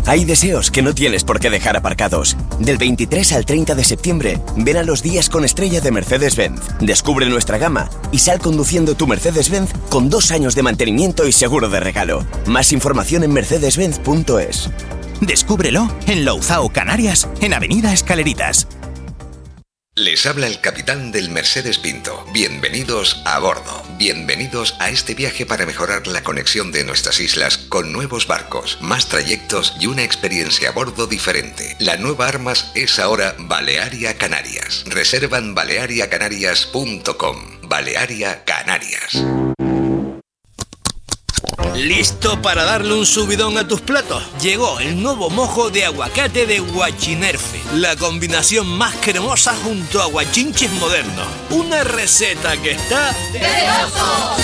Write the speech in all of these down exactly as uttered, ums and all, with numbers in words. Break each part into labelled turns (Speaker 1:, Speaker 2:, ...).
Speaker 1: Hay deseos que no tienes por qué dejar aparcados. Del veintitrés al treinta de septiembre, ven a los días con estrella de Mercedes-Benz. Descubre nuestra gama y sal conduciendo tu Mercedes-Benz con dos años de mantenimiento y seguro de regalo. Más información en mercedes benz punto es.
Speaker 2: Descúbrelo en Louzao, Canarias, en Avenida Escaleritas.
Speaker 3: Les habla el capitán del Mercedes Pinto. Bienvenidos a bordo. Bienvenidos a este viaje para mejorar la conexión de nuestras islas con nuevos barcos, más trayectos y una experiencia a bordo diferente. La nueva Armas es ahora Balearia Canarias. Reserva en balearia canarias punto com. Balearia Canarias.
Speaker 4: ¿Listo para darle un subidón a tus platos? Llegó el nuevo mojo de aguacate de Guachinerfe, la combinación más cremosa junto a guachinches modernos. Una receta que está ¡delicioso!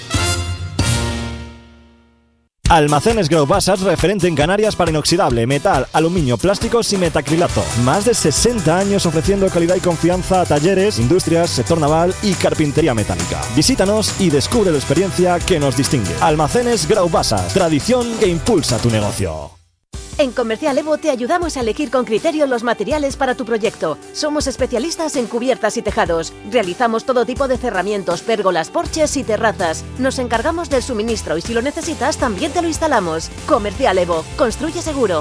Speaker 5: Almacenes Graubassas, referente en Canarias para inoxidable, metal, aluminio, plásticos y metacrilato. Más de sesenta años ofreciendo calidad y confianza a talleres, industrias, sector naval y carpintería metálica. Visítanos y descubre la experiencia que nos distingue. Almacenes Graubassas, tradición que impulsa tu negocio.
Speaker 6: En Comercial Evo te ayudamos a elegir con criterio los materiales para tu proyecto. Somos especialistas en cubiertas y tejados. Realizamos todo tipo de cerramientos, pérgolas, porches y terrazas. Nos encargamos del suministro y si lo necesitas también te lo instalamos. Comercial Evo. Construye seguro.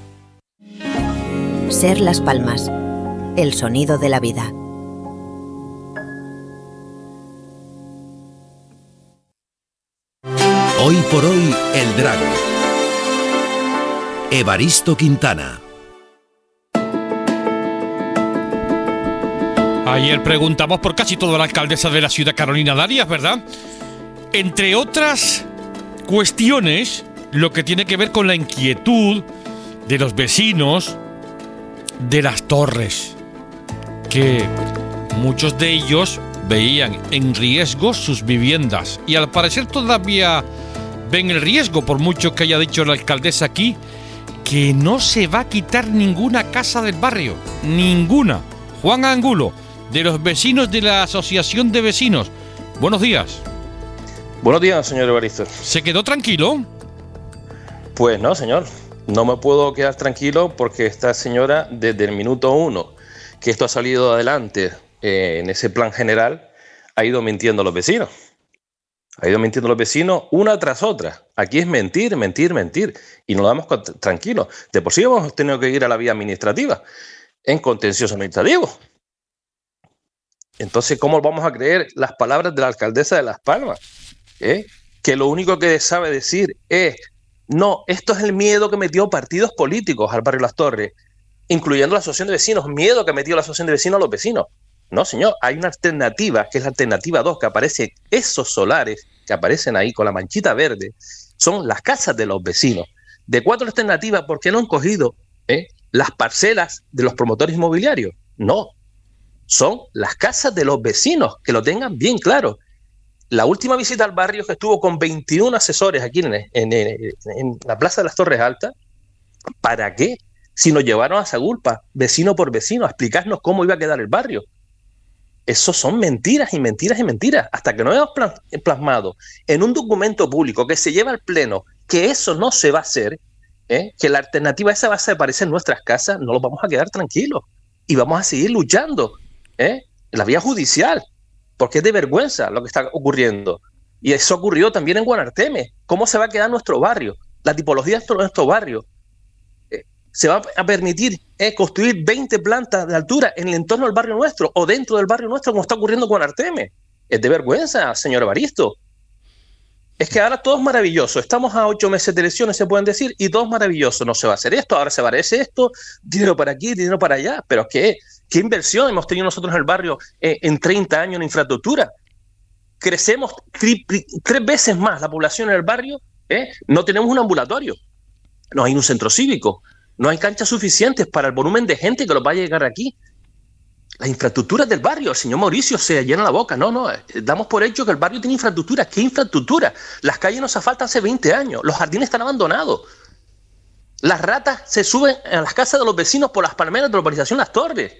Speaker 7: Ser Las Palmas. El sonido de la vida.
Speaker 8: Hoy por hoy, el Drago. Evaristo Quintana.
Speaker 9: Ayer preguntamos por casi toda la alcaldesa de la ciudad, Carolina Darias, ¿verdad? Entre otras cuestiones, lo que tiene que ver con la inquietud de los vecinos de Las Torres, que muchos de ellos veían en riesgo sus viviendas y al parecer todavía ven el riesgo, por mucho que haya dicho la alcaldesa aquí que no se va a quitar ninguna casa del barrio, ninguna. Juan Angulo, de los vecinos de la Asociación de Vecinos. Buenos días.
Speaker 10: Buenos días, señor Evaristo.
Speaker 9: ¿Se quedó tranquilo?
Speaker 10: Pues no, señor. No me puedo quedar tranquilo porque esta señora, desde el minuto uno que esto ha salido adelante eh, en ese plan general, ha ido mintiendo a los vecinos. Ha ido mintiendo a los vecinos una tras otra. Aquí es mentir, mentir, mentir. Y nos damos tranquilos. De por sí hemos tenido que ir a la vía administrativa, en contencioso administrativo. Entonces, ¿cómo vamos a creer las palabras de la alcaldesa de Las Palmas? ¿Eh? Que lo único que sabe decir es, no, esto es el miedo que metió partidos políticos al barrio Las Torres, incluyendo la asociación de vecinos, miedo que metió la asociación de vecinos a los vecinos. No, señor, hay una alternativa, que es la alternativa dos, que aparece, esos solares que aparecen ahí con la manchita verde, son las casas de los vecinos. De cuatro alternativas, ¿por qué no han cogido eh, las parcelas de los promotores inmobiliarios? No, son las casas de los vecinos, que lo tengan bien claro. La última visita al barrio que estuvo con veintiún asesores aquí en, en, en, en la Plaza de las Torres Altas, ¿para qué? Si nos llevaron a Sagulpa, vecino por vecino, a explicarnos cómo iba a quedar el barrio. Eso son mentiras y mentiras y mentiras. Hasta que no hemos plasmado en un documento público que se lleva al pleno que eso no se va a hacer, ¿eh? que la alternativa esa va a desaparecer en nuestras casas, no nos vamos a quedar tranquilos. Y vamos a seguir luchando ¿eh? en la vía judicial, porque es de vergüenza lo que está ocurriendo. Y eso ocurrió también en Guanarteme. ¿Cómo se va a quedar nuestro barrio? La tipología de nuestro barrio. Se va a permitir eh, construir veinte plantas de altura en el entorno del barrio nuestro o dentro del barrio nuestro, como está ocurriendo con Artemes. Es de vergüenza, señor Evaristo. Es que ahora todo es maravilloso. Estamos a ocho meses de elecciones, se pueden decir, y todo es maravilloso. No se va a hacer esto, ahora se va a hacer esto, dinero para aquí, dinero para allá. Pero ¿qué, qué inversión hemos tenido nosotros en el barrio eh, en treinta años en infraestructura? Crecemos tri, tri, tres veces más la población en el barrio. ¿eh? No tenemos un ambulatorio, no hay un centro cívico. No hay canchas suficientes para el volumen de gente que los va a llegar aquí. Las infraestructuras del barrio, el señor Mauricio se llena la boca. No, no, damos por hecho que el barrio tiene infraestructura. ¿Qué infraestructura? Las calles nos asfaltan hace veinte años. Los jardines están abandonados. Las ratas se suben a las casas de los vecinos por las palmeras de la urbanización Las Torres.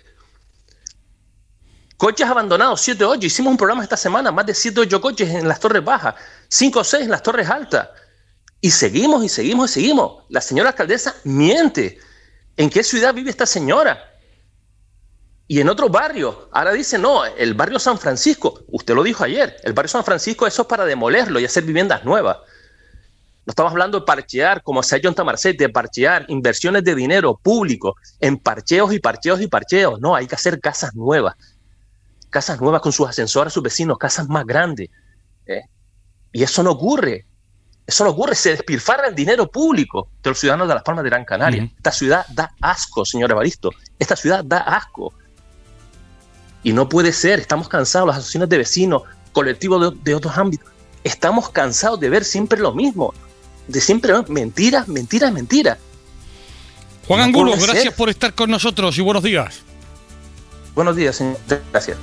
Speaker 10: Coches abandonados, siete o ocho. Hicimos un programa esta semana, más de siete o ocho coches en las Torres Bajas, cinco o seis en las Torres Altas. Y seguimos y seguimos y seguimos. La señora alcaldesa miente. ¿En qué ciudad vive esta señora? Y en otros barrios. Ahora dice, no, el barrio San Francisco. Usted lo dijo ayer. El barrio San Francisco, eso es para demolerlo y hacer viviendas nuevas. No estamos hablando de parchear, como se ha hecho en Tamarcete, de parchear, inversiones de dinero público en parcheos y parcheos y parcheos. No, hay que hacer casas nuevas. Casas nuevas con sus ascensores, sus vecinos, casas más grandes. ¿eh? Y eso no ocurre. Eso no ocurre. Se despilfarra el dinero público de los ciudadanos de Las Palmas de Gran Canaria. Uh-huh. Esta ciudad da asco, señor Evaristo. Esta ciudad da asco. Y no puede ser. Estamos cansados, las asociaciones de vecinos, colectivos de, de otros ámbitos. Estamos cansados de ver siempre lo mismo. De siempre ¿no? mentiras, mentiras, mentiras.
Speaker 9: Juan no Angulo, gracias ser. por estar con nosotros y buenos días.
Speaker 10: Buenos días, señor. Gracias.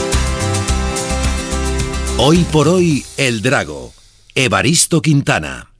Speaker 8: Hoy por hoy, El Drago. Evaristo Quintana.